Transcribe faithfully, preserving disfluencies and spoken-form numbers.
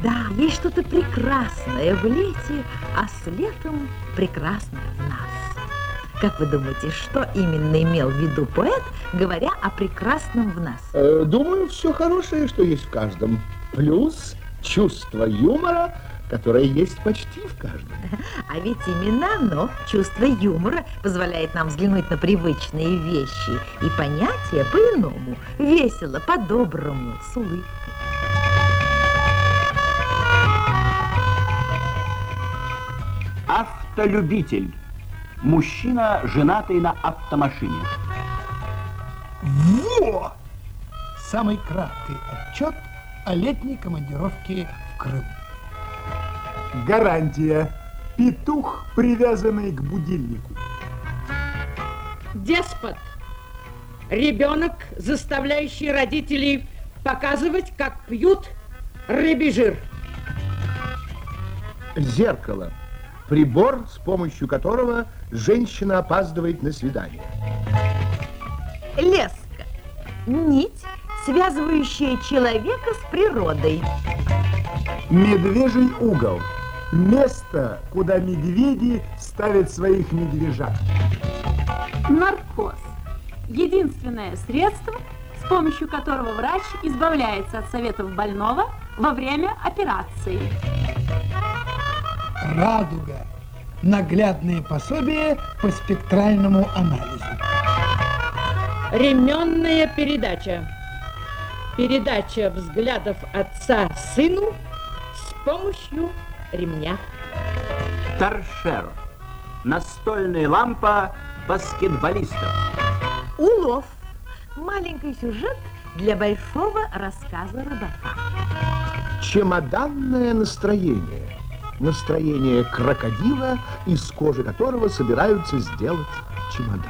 Да, есть что-то прекрасное в лете, а с летом прекрасно в нас. Как вы думаете, что именно имел в виду поэт, говоря о прекрасном в нас? Э, думаю, все хорошее, что есть в каждом. Плюс чувство юмора, которое есть почти в каждом. А ведь именно оно, чувство юмора, позволяет нам взглянуть на привычные вещи и понятия по-иному, весело, по-доброму, с улыбкой. Автолюбитель. Мужчина, женатый на автомашине. Во! Самый краткий отчет о летней командировке в Крым. Гарантия. Петух, привязанный к будильнику. Деспот. Ребенок, заставляющий родителей показывать, как пьют рыбий жир. Зеркало. Прибор, с помощью которого женщина опаздывает на свидание. Леска. Нить, связывающая человека с природой. Медвежий угол. Место, куда медведи ставят своих медвежат. Наркоз. Единственное средство, с помощью которого врач избавляется от советов больного во время операции. Радуга. Наглядные пособия по спектральному анализу. Ременная передача. Передача взглядов отца сыну с помощью ремня. Торшер. Настольная лампа баскетболистов. Улов. Маленький сюжет для большого рассказа рыбака. Чемоданное настроение. Настроение крокодила, из кожи которого собираются сделать чемодан.